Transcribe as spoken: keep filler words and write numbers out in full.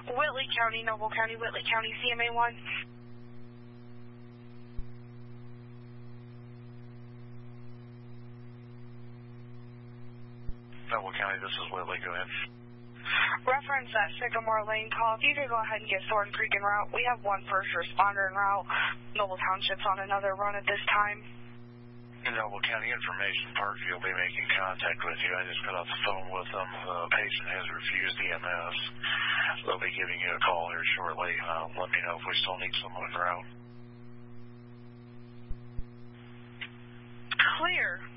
Whitley County, Noble County, Whitley County, C M A one. Noble County, this is Whitley, go ahead. Reference that Sycamore Lane call. If you could go ahead and get Thornton Creek en route. We have one first responder en route. Noble Township's on another run at this time. In Noble County Information Parkview will be making contact with you. I just got off the phone with them. The patient has refused E M S. They'll be giving you a call here shortly. Uh, let me know if we still need someone en route. Clear.